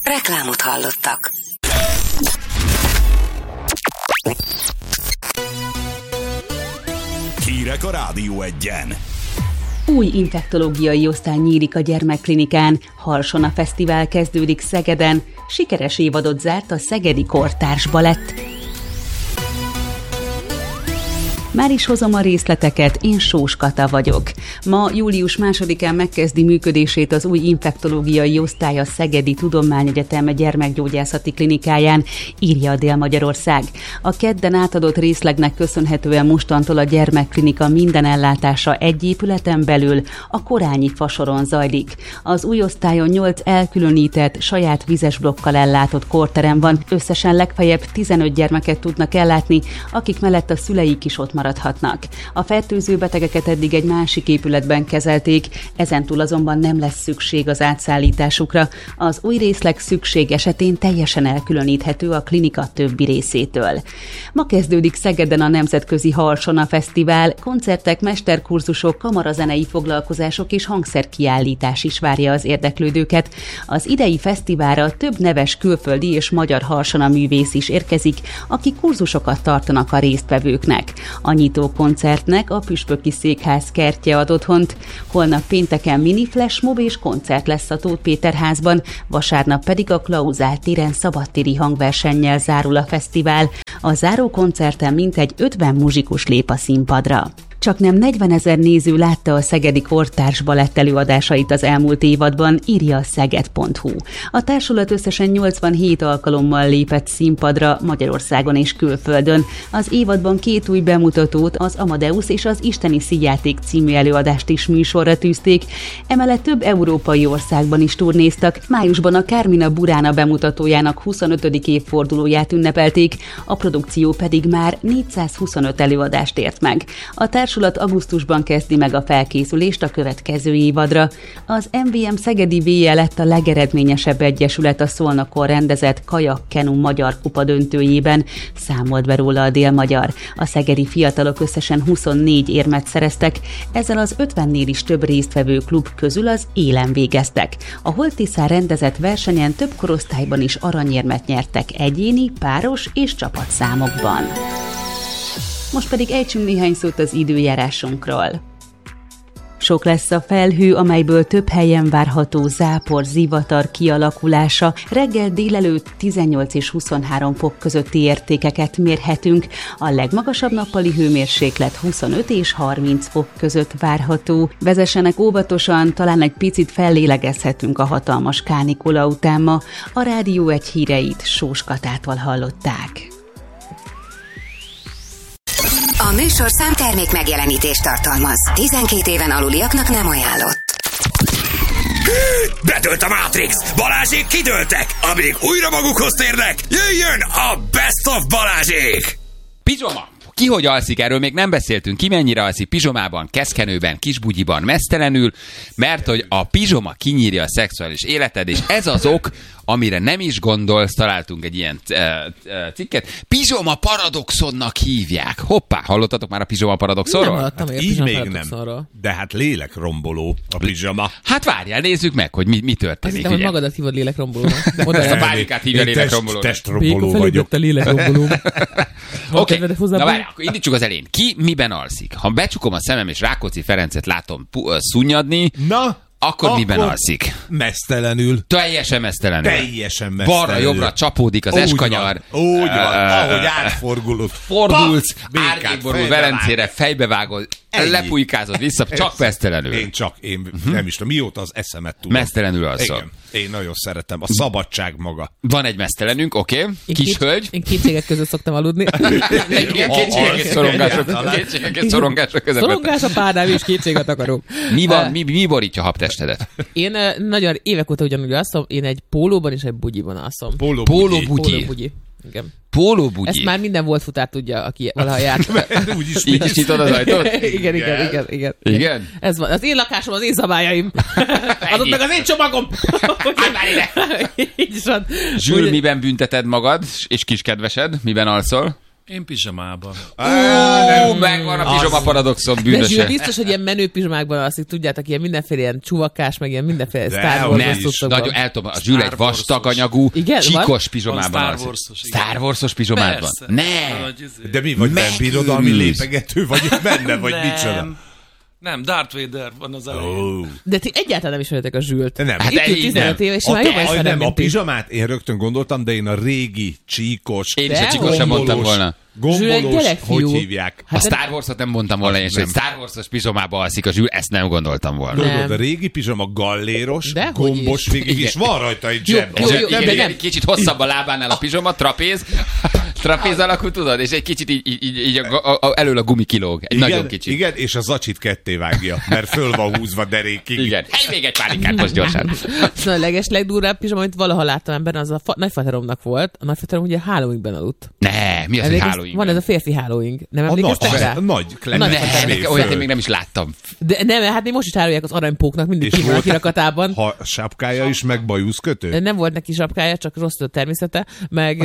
Reklámot hallottak. Hírek a Rádió Egyen. Új infektológiai osztály nyílik a gyermekklinikán, Harsona Fesztivál kezdődik Szegeden, sikeres évadot zárt a Szegedi Kortárs Balett. Már is hozom a részleteket, én Sós Kata vagyok. Ma, július 2-án megkezdi működését az új infektológiai osztály a Szegedi Tudományegyetem gyermekgyógyászati klinikáján, írja a Dél-Magyarország. A kedden átadott részlegnek köszönhetően mostantól a gyermekklinika minden ellátása egy épületen belül, a Korányi fasoron zajlik. Az új osztályon 8 elkülönített, saját vizes blokkal ellátott kórterem van, összesen legfeljebb 15 gyermeket tudnak ellátni, akik mellett a szüleik is ott maradhatnak. A fertőző betegeket eddig egy másik épületben kezelték, ezentúl azonban nem lesz szükség az átszállításukra. Az új részleg szükség esetén teljesen elkülöníthető a klinika többi részétől. Ma kezdődik Szegeden a Nemzetközi Harsona Fesztivál, koncertek, mesterkurzusok, kamarazenei foglalkozások és hangszerkiállítás is várja az érdeklődőket. Az idei fesztiválra több neves külföldi és magyar harsona művész is érkezik, akik kurzusokat tartanak a résztvevőknek. A nyitó koncertnek a Püspöki Székház kertje ad otthont, holnap pénteken mini flashmob és koncert lesz a Tóth Péter házban, vasárnap pedig a Klauzál téren szabadtéri hangversennyel zárul a fesztivál. A záró koncerten mintegy 50 muzsikus lép a színpadra. Csaknem 40 000 néző látta a Szegedi Kortárs Balett előadásait az elmúlt évadban, írja a szeged.hu. A társulat összesen 87 alkalommal lépett színpadra Magyarországon és külföldön. Az évadban 2 új bemutatót, az Amadeus és az Isteni Színjáték című előadást is műsorra tűzték, emellett több európai országban is turnéztak. Májusban a Carmina Burana bemutatójának 25. évfordulóját ünnepelték, a produkció pedig már 425 előadást ért meg. A társulat augusztusban kezdi meg a felkészülést a következő évadra. Az MVM Szegedi VE lett a legeredményesebb egyesület a Szolnokon rendezett Kajak-Kenu Magyar Kupa döntőjében, számolt be róla a Dél-Magyar. A szegedi fiatalok összesen 24 érmet szereztek, ezzel az 50-nél is több résztvevő klub közül az élen végeztek. A Holtiszán rendezett versenyen több korosztályban is aranyérmet nyertek egyéni, páros és csapatszámokban. Most pedig ejtsünk néhány szót az időjárásunkról. Sok lesz a felhő, amelyből több helyen várható zápor, zivatar kialakulása. Reggel délelőtt 18 és 23 fok közötti értékeket mérhetünk. A legmagasabb nappali hőmérséklet 25 és 30 fok között várható. Vezessenek óvatosan, talán egy picit fellélegezhetünk a hatalmas kánikula után ma. A Rádió Egy híreit Sós Katától hallották. A műsorszám termék megjelenítést tartalmaz. 12 éven aluliaknak nem ajánlott. Bedőlt a Matrix! Balázsék kidőltek! Amíg újra magukhoz térnek, jöjjön a Best of Balázsék! Pizsoma! Ki hogy alszik, erről még nem beszéltünk. Ki mennyire alszik pizsomában, keszkenőben, kisbugyiban, mesztelenül, mert hogy a pizsoma kinyírja a szexuális életed, és ez az ok, amire nem is gondolsz, találtunk egy ilyen cikket. Pizsoma paradoxonnak hívják. Hoppá, hallottatok már a pizsoma paradoxonról? Nem hallottam még a így pizsoma még paradoxonról. nem. De hát lélekromboló a pizsama. Hát várjál, nézzük meg, hogy mi történik. Azt hogy magadat hívod lélekrombolónak. Ezt a bárikát hívja lélekrombolónak. Testromboló vagyok. Béko lélekromboló. Oké, na várj, akkor indítsuk az elején. Ki miben alszik? Ha becsukom a szemem és Rákóczi Ferencet látom szunnyadni, akkor miben alszik? Mesztelenül. Teljesen mesztelenül. Teljesen mesztelenül. Balra-jobbra csapódik az eskanyar. Úgy van, ahogy átfordulod. Fordulsz, árnyékborul Velencére, fejbevágod, lepujkázod vissza, csak mesztelenül. Én nem is tudom, mióta az eszemet tudom. Mesztelenül alszol. Igen, én nagyon szeretem. A szabadság maga. Van egy mesztelenünk, oké. Kis hölgy. Én kétségek között szoktam aludni. Kétségek és szorongások között. Szorongás a párnál, és kétséget akarok. Mi borítja a habtestedet? Én nagyon évek óta ugyanúgy alszom, én egy pólóban és egy bugyiban alszom. Pólóbugyi. Igen. Pólóbugyi. Ezt már minden volt futár tudja, aki valaha járt. Így is nyitod az ajtót? Igen. Igen? Ez van. Az én lakásom, az én szabályaim. Adott meg az én csomagom. Így is van. Zsül, miben bünteted magad, és kiskedvesed? Miben alszol? Én pizsamában. Megvan a pizsoma paradoxon De Zsül bűnöse. biztos, hogy ilyen menő pizsomákban alszik, tudjátok, ilyen mindenféle ilyen csuvakás, meg ilyen mindenféle Star hogy Wars is. cuccokban. Nagyon eltobban. A Zsül egy vastag anyagú, Igen, csíkos van? pizsomában Van Star alszik. Wars-os, igen. Star Wars-os pizsomában? Persze. Ne! De mi vagy nem birodalmi lépegető vagy benne, vagy micsoda? Nem, Darth Vader van az elején. Ó. De ti egyáltalán nem ismeritek a Zsült. De nem. Hát Itt ül így 15 nem. éve, és A, már jobban ismerem, nem, a mint ti. pizsamát én rögtön gondoltam, de én a régi, csíkos, Én is a De csíkos sem mondtam gombolós, volna. Zsül egy gombolós, gyerekfiú. hogy hívják? A Star Wars-ot nem mondtam volna, és nem. hogy Star Wars-os pizsomába alszik a Zsül, ezt nem gondoltam volna. Nem. Tudod, a régi pizsama galléros, Dehogy gombos is. végig, és van rajta egy zseb. Jó, És jó, igen, de igen, nem. kicsit hosszabb a lábánál a pizsoma, trapéz alakú, tudod, és egy kicsit így elől a gumi kilóg. Egy nagyon kicsit. Igen, és a zacsit ketté vágja, mert föl van húzva derékig. Igen. Hely, még egy pálinkát most gyorsan. Szóval a legdurvább pizsama, amit valaha láttam ebben, az a nagyfateromnak volt. A nagyfaterom ugye Halloweenben aludt. Ne, mi az, hogy Halloween? Van ez a férfi Halloween. Nem A emlékeztek rá? nagy Ne, klemens. olyat én még nem is láttam. De nem, hát még most is árulják az aranypóknak, mindig És ki van a volt kirakatában. ha sápkája is, meg bajuszkötő? Nem volt neki sapkája, csak rossz a természete, meg,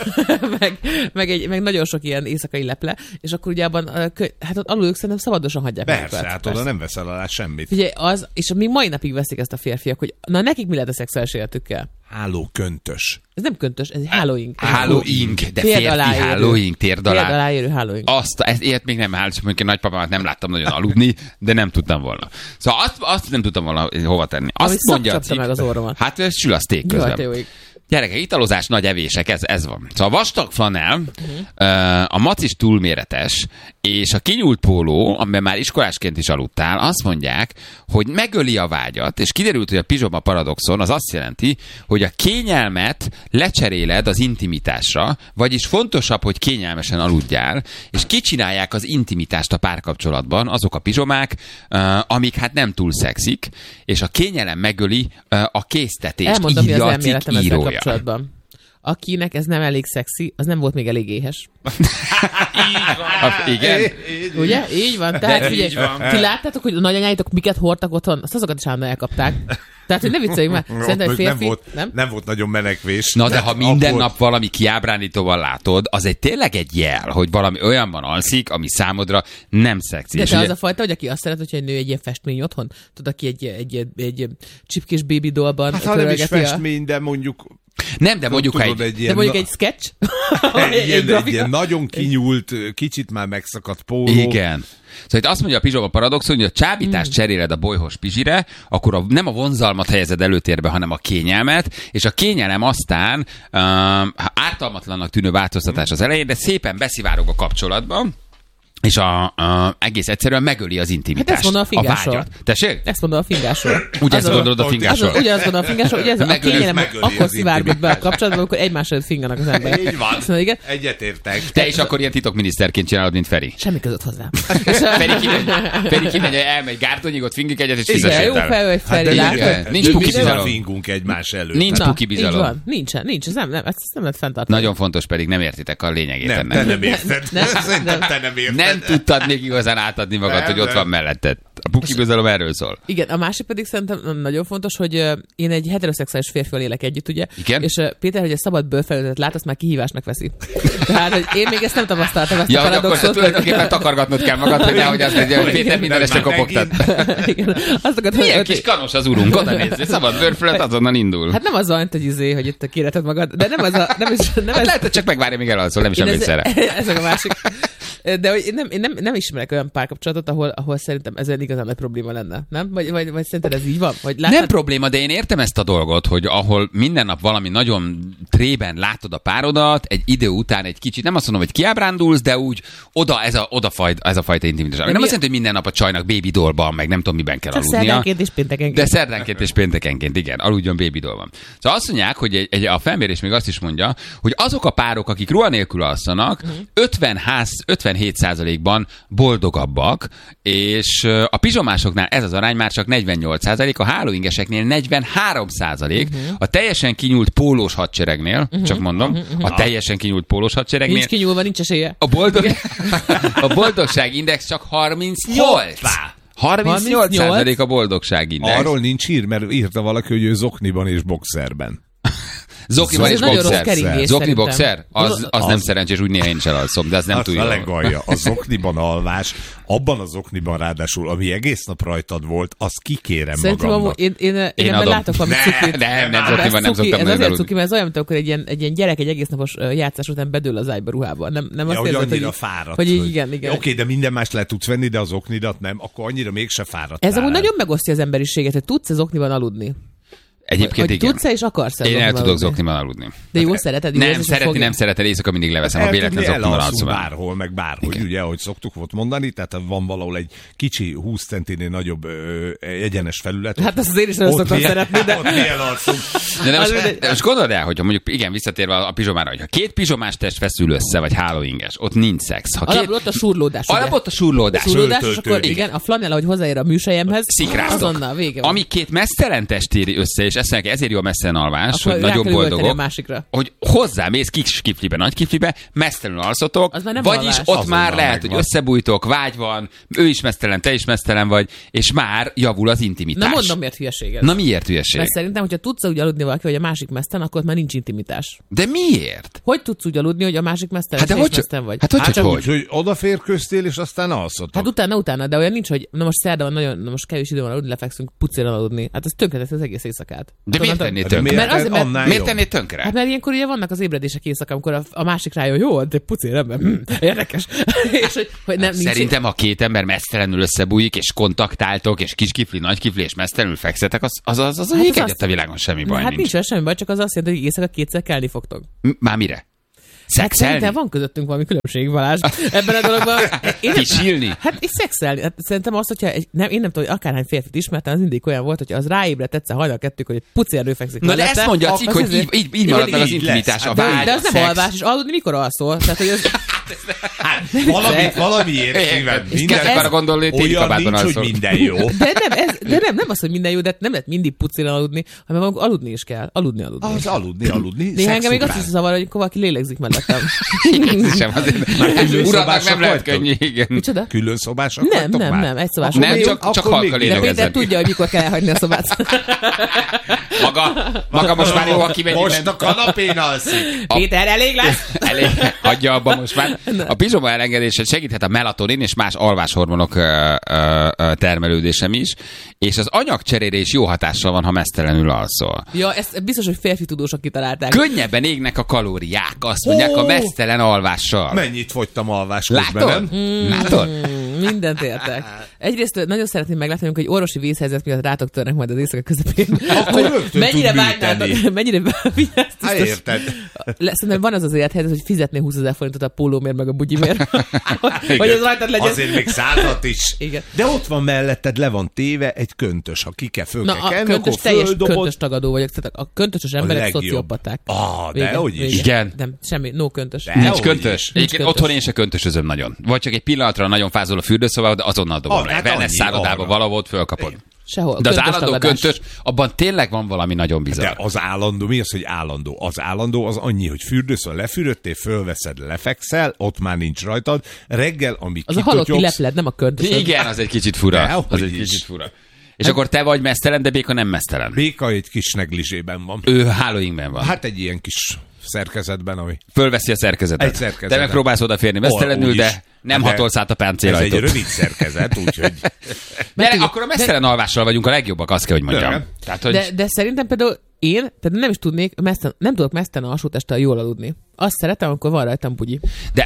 meg nagyon sok ilyen éjszakai leple, és akkor ugye abban, hát ott alul ők szerintem szabadosan hagyják Persze, magukat. hát oda nem veszel alá semmit. Figyelj, az, és még mai napig veszik ezt a férfiak, hogy na nekik mi lehet a szexuális életükkel? Háló köntös. Ez nem köntös, ez Halloween. Halloween, de Térd férfi alá érő. Halloween, térd alá. Térd alá érő Halloween. Ilyet még nem állt, mondjuk én nagypapámat nem láttam nagyon aludni, de nem tudtam volna. Szóval azt nem tudtam volna hova tenni. Azt Ami mondja a szakcsapta cikk. meg az orromat. Hát ez sül a steak Jaj, te közben. jó ég. Gyerekek, italozás, nagy evések, ez van. Szóval a vastag flanell, a macis túlméretes, és a kinyúlt póló, amiben már iskolásként is aludtál, azt mondják, hogy megöli a vágyat, és kiderült, hogy a pizsoma paradoxon az azt jelenti, hogy a kényelmet lecseréled az intimitásra, vagyis fontosabb, hogy kényelmesen aludjál, és kicsinálják az intimitást a párkapcsolatban, azok a pizsomák, amik hát nem túl szexik, és a kényelem megöli a késztetést, Elmondom, mi az írja a cikk elméletem ezzel írója. kapcsolatban. Akinek ez nem elég szexi, az nem volt még elég éhes. Igen? Ugye? Így van. Tehát Így figyelj, van. ti láttátok, hogy a nagyanyáitok miket hordtak otthon? Azt azokat is állandóan elkapták. Tehát, hogy ne vicceljünk már. Szerintem egy Ott férfi... nem volt nagyon menekvés. Na de ha minden Akkor- nap valami kiábrándítóval látod, az egy tényleg egy jel, hogy valami olyanban alszik, ami számodra nem szexi. De És te ugye- az a fajta, hogy aki azt szeret, hogyha egy nő egy ilyen festmény otthon, tudod, aki egy csipkés baby dollban Hát ha nem is törölgeti a... festmény, de mondjuk nem, de mondjuk, ha tudod, egy... egy ilyen, De mondjuk egy sketch? egy grafika? ilyen nagyon kinyúlt, kicsit már megszakadt póló. Igen. Szóval itt azt mondja a pizsoma paradoxon, hogy a csábítást cseréled a bolyhos pizsire, akkor nem a vonzalmat helyezed előtérbe, hanem a kényelmet, és a kényelem aztán ártalmatlannak tűnő változtatás az elején, de szépen beszivárog a kapcsolatban, és egész egyszerűen megöli az intimitást. Hát ezt mondom a fingásról. vágyat. Tessék? Ezt mondom a fingásról. Ugyanezt gondolod a fingásról? Ugyanazt gondolom a fingásról, hogy ez a Megöli- kényelem megöli akkor az szivárgott be a intimitást. kapcsolatban, amikor egymás előtt finganak az emberek. Így van. Szóval igen, Egyetértek. Te is akkor ilyen titokminiszterként csinálod, mint Feri. semmi között hozzám. Feri kimegy, elmegy Gártonyig, ott fingik egyet, és Igen, fizessél jó el. fel, hogy Feri, igen. látod? Nincs De puki mi nem bizalom. fingunk egymás előtt. Nincs Na, puki így bizalom. van. Nincs, ez nem lehet fenntartani. Nagyon fontos, pedig nem értitek a lényegét Nem, ennek. te nem érted. Nem, Szerintem nem. te nem érted. Nem tudtad még igazán átadni magad, Nem, hogy ott nem. van melletted. A puki bizalom erről szól. Igen, a másik pedig szerintem nagyon fontos, hogy én egy heteroszexuális férfival élek együtt, ugye? Igen. És Péter, hogy a szabad bőrfelületet lát, azt már kihívásnak veszi. Tehát, hogy én még ezt nem tapasztaltam, ezt Ja, a hogy akkor te paradoxot. tulajdonképpen takargatnod kell magad, hogy nehogy azt mondja, hogy Péter minden este kopogtat. Igen, azt akarod, Milyen hogy kis kanos az urunk, oda nézz, szabad bőrfölött azonnal indul. hát nem az van, hogy itt kéreted magad, de nem ez. Hát lehet, hogy csak megvárja, még elalszol, nem is Én emlékszel rá. ez a másik. De hogy én nem ismerek olyan párkapcsolatot, ahol szerintem ezen igazán nagy probléma lenne, nem? Vagy szerinted ez így van? Vagy láttad? Nem probléma, de én értem ezt a dolgot, hogy ahol minden nap valami nagyon trében látod a párodat, egy idő után egy kicsit, nem azt mondom, hogy kiábrándulsz, de úgy ez a fajta intimitás. Nem azt jelenti, hogy minden nap a csajnak baby dollban, meg nem tudom, miben kell Csak aludnia. szerdánként és péntekenként. De szerdánként és péntekenként, igen, aludjon baby dollban. Szóval azt mondják, hogy a felmérés még azt is mondja, hogy azok a párok, akik ruha nélkül alszanak, 57%-ban boldogabbak, és a pizsomásoknál ez az arány már csak 48%, a hálóingeseknél 43%, a teljesen kinyúlt pólós hadseregnél, csak mondom, a teljesen kinyúlt pólós hadseregnél, Nincs kinyúlva, nincs esélye. a boldogságindex csak 38. 38% a boldogságindex. Arról nincs hír, mert írta valaki, hogy ő zokniban és boxerben. Zokniban és nagyon rossz boxer. keringés, Zokni szerintem. boxer? Az nem szerencsés, úgy néha én is elalszom, de az nem Az túl a jó. legalja. A zokniban alvás, abban az zokniban ráadásul, ami egész nap rajtad volt, azt kikérem Szerintem magamnak. én ebben adom. látok valami cukrit. Nem, Ez zokniban nem cuki, szoktam ez nagyon azért cuki, mert ez olyan, mint amikor egy ilyen gyerek egy egész napos játszás után bedől az ágyba ruhába. Nem azt Ja, hogy érzed, annyira hogy, fáradt. hogy igen. Oké, de minden más le tudsz venni, de az oknidat nem, akkor annyira mégse fáradt. Ez amúgy nagyon megosztja az emberiséget, hogy tudsz az okniban aludni. Egyébként Hogy igen. tudsz-e és akarsz Én el tudok zokniban aludni. De jó szereted? Jó Nem, érzés, hogy szeretni fogja? nem szereted, éjszaka mindig leveszem. Ha véletlen zokniban alszom. bárhol, meg bárhogy, Igen. ugye, ahogy szoktuk volt mondani, tehát van valahol egy kicsi 20 centinél nagyobb egyenes felület. Hát azt azért is nagyon szoktam szeretni, de... Ott milyen alszunk. De most gondold el, hogyha mondjuk, igen, visszatérve a pizsomára, hogyha két pizsomás test feszül össze, vagy hálóinges, ott nincs szex. Ha Alapból ott a surlódás. ugye? Alapból ott a surlódás. Surlódás, és Öltöltő, akkor igen. igen, a flanella, hogy hozzáér a műsejemhez, Szikráztok. azonnal vége van. Ami két mesztelen test éri össze, és ezért jó a mesztelen alvás, Akkor hogy rá nagyon kell üvölteni a boldogok, másikra. hogy hozzámész kis kiflibe, nagy kiflibe, mesztelenül alszotok, Az már nem vagyis alvás. ott Azonnal már lehet, megvan. hogy összebújtok, vágy van, ő is mesztelen, te is mesztelen vagy, és már javul az intimitás. Na mondom, miért hülyeség ez. Na miért hülyeség? Mert szerintem, hogyha tudsz úgy aludni valaki, hogy a másik mesztelen, akkor ott már nincs intimitás. De miért? Hogy tudsz úgy aludni, hogy a másik mesztelen, Hát de és te is hogy? mesztelen vagy? Hát hogy? Hát úgy, hogy odaférköztél, és aztán alszotok. Hát utána, de olyan nincs, hogy na most szerda van nagyon, na most kevés idő van aludni, lefekszünk pucéran aludni. Hát ez tönkretesz az egész éjszakát. De miért tennéd De tönkre? Mert azért, mert- annál Miért jobb. tennéd tönkre? Hát mert ilyenkor ugye vannak az ébredések éjszaka, amikor a másik rájön, jó, de pucér ember, érdekes. És hogy nem, nincs. Szerintem, ha két ember mesztelenül összebújik, és kontaktáltok, és kis kifli, nagy kifli, és mesztelenül fekszetek, az a az egyet azt- a világon semmi Na, baj hát nincs. nincs vele semmi baj, csak az azt jelenti, hogy éjszaka kétszer kelni fogtok. Már mire? Hát Szexelni? szerintem van közöttünk valami különbség, Balázs, ebben a dologban. Pisilni? Hát és szexelni. Hát szerintem azt, hogyha én nem tudom, hogy akárhány férfit ismertem, az mindig olyan volt, hogy az ráébredt egyszer hajnal kettők, hogy egy pucér fekszik. Na de mellette, ezt mondja a cikk, az hogy azért- így marad meg az így intimitás, lesz. a De, vágy, de az a nem szex. alvás, és aludni mikor alszol? Tehát, hogy ez... Valamiért szíved. És kezdek arra gondolni, hogy téli olyan kabátban nincs, alszol. hogy minden jó. De nem az, hogy minden jó, de nem lehet mindig pucéran aludni, hanem aludni is kell. Aludni. Az aludni. Néha engem még szex azt is után. zavar, hogy valaki lélegzik mellettem. Sem, azért. külön Uradnak szobások nem lehet vagytok? könnyű, igen. Micsoda? Külön szobások Nem, vagytok nem, már? nem, egy szobás. Nem, Jó, csak akkor halka még- De Péter lélegezzen. tudja, hogy mikor kell elhagyni a szobát. Maga most már jó, ha kimegy. Most a kanapén alszik. Péter, elég lesz? Elég, hagyja abba most már. A pizsoma elengedése segíthet a melatonin és más alváshormonok termelődésem is, és az anyagcserére is jó hatással van, ha mesztelenül alszol. Ja, ezt biztos, hogy férfi tudósok kitalálták. Könnyebben égnek a kalóriák, azt mondják, a mesztelen alvással. Mennyit fogytam alvás közben, Látod? nem? Látod? Mindent értek. Egyrészt nagyon szeretném meglátni, hogy egy orvosi vészhelyzet miatt rátok törnek majd az éjszaka közepén. Akkor rögtön mennyire tud vágynátok, műteni. mennyire Hát érted. Szerintem van az az élethelyzet, hogy fizetné 20 000 forintot a pólómért meg a bugyimért. hogy az rajtad legyen. Azért még 100-at is. Igen. De ott van melletted, le van téve egy köntös. Ha ki kell, föl Na, kell a kenni, köntös akkor teljes földobod. köntös tagadó vagyok. Tehát a köntösös emberek legjobb. szociopaták. Dehogy is. Igen. Nem, semmi, no köntös. De. Nincs Dehogy köntös. is. Egyébként köntös. otthon én se köntösözöm nagyon. Vagy csak egy pillanatra nagyon fázol a fürdőszobába, de azonnal dobom le. Hát Wellness annyi, szállodába arra. valahol fölkapod. Sehol. De az Köntös állandó tagadás. köntös, abban tényleg van valami nagyon bizarr. De az állandó, mi az, hogy állandó? Az állandó az annyi, hogy fürdőszön lefürödtél, fölveszed, lefekszel, ott már nincs rajtad. Reggel, amíg Az a halotti kitotyogsz, lepled, nem a köntös. Igen, az egy kicsit fura. Dehogy Az egy is. kicsit fura. És akkor te vagy mesztelen, de Béka nem mesztelen. Béka egy kis neglisében van. Ő hálóinkben van. Hát egy ilyen kis szerkezetben, ami... Fölveszi a szerkezetet. Egy szerkezetet. Te megpróbálsz odaférni mesztelenül, Úgyis. de nem De hatolsz át a Ez egy páncélajtót. rövid szerkezet, úgyhogy... De akkor a mesztelen alvással vagyunk a legjobbak, azt kell, hogy mondjam. Nem. Tehát, hogy... De szerintem például én, tehát nem is tudnék, nem tudok mesztelen alsótesttel jól aludni. Azt szeretem, amikor van rajtam bugyi. De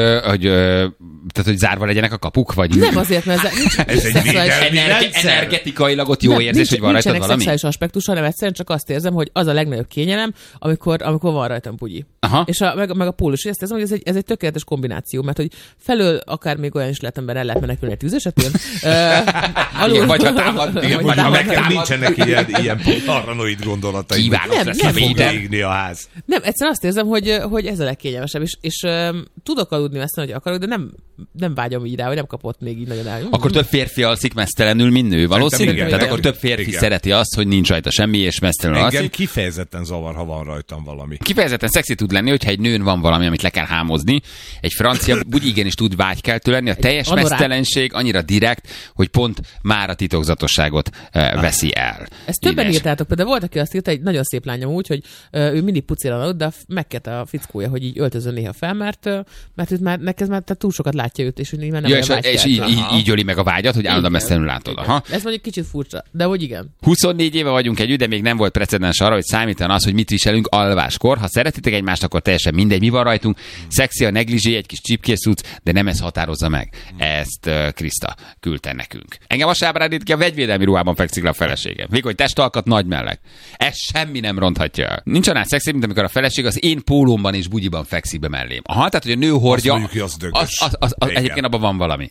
tehát, hogy zárva legyenek a kapuk, vagy... Nem azért, mert Ez egy védelmi rendszer. Energetikailag ott jó nem, érzés, hogy van rajtad nincsenek valami? szexuális aspektus, hanem egyszerűen csak azt érzem, hogy az a legnagyobb kényelem, amikor van rajtam bugyi. Aha. És meg a pólus, és ezt érzem, hogy ez egy tökéletes kombináció, mert hogy felől akár még olyan is lehet, ember el lehet menekülni egy tűz esetén. Igen, vagy ha támad, igen, vagy ha Nekem támad. nincsenek ilyen paranoid gondolatai. Kívánom, Nem, lesz nem a Fog Vader. égni a ház. Nem, egyszerűen azt érzem, hogy ez a legkényelmesebb, és tudok aludni mesztelenül, hogy akarok, de nem vágyom így rá, vagy nem kapott még így nagyon el. Akkor több férfi alszik mesztelenül, mint nő, valószínű? igen, Tehát igen. akkor több férfi Igen. szereti azt, hogy nincs rajta semmi, és mesztelenül Engem alszik. kifejezetten zavar, ha van rajtam valami. Kifejezetten szexi tud lenni, hogyha egy nőn van valami, amit le kell hámozni. Egy francia úgy igenis tud vágykeltő lenni, a teljes anorák. mesztelenség annyira direkt, hogy pont már a titokzatosságot veszi el. Ezt többen Ines. írtátok, például volt, aki azt írta, egy nagyon szép lányom úgy, hogy ő mindig pucéran aludt, de megkérte a fickója, hogy így öltözön néha fel, mert őt már neked már túl sokat látja őt, és hogy már nem Ja, olyan és vágykeltő. így öli meg a vágyat, hogy állandóan Igen. mesztelenül látod. Aha. Ez mondjuk kicsit furcsa, de hogy igen. 24 éve vagyunk együtt, de még nem volt precedens arra, hogy számítan az, hogy mit viselünk alváskor. Ha szeretitek egymást, akkor teljesen mindegy, mi van rajtunk. Szexi a negligé, egy kis csipkészuc, de nem ez határozza meg. Ezt Kriszta küldte nekünk. Engem azt ábrándít ki, a vegyvédelmi ruhában fekszik le a feleségem. Vékony testalkat, nagy melleg. Ez semmi nem ronthatja el. Nincs annál szexi, mint amikor a feleség az én pólómban és bugyiban fekszik be mellém. Aha, tehát hogy a nő hordja. mondjuk, hogy az dögös. Igen. Egyébként abban van valami.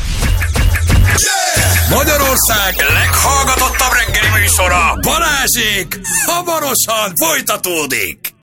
Magyarország leghallgatottabb reggeli műsora, Balázsék hamarosan folytatódik.